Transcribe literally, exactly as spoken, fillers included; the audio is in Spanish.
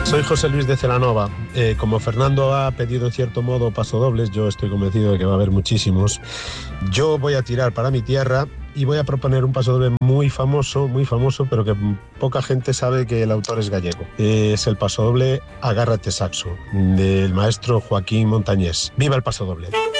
Soy José Luis de Celanova. Eh, como Fernando ha pedido en cierto modo pasodobles, yo estoy convencido de que va a haber muchísimos. Yo voy a tirar para mi tierra y voy a proponer un pasodoble muy famoso, muy famoso, pero que poca gente sabe que el autor es gallego. Eh, es el pasodoble Agárrate Saxo, del maestro Joaquín Montañés. ¡Viva el pasodoble!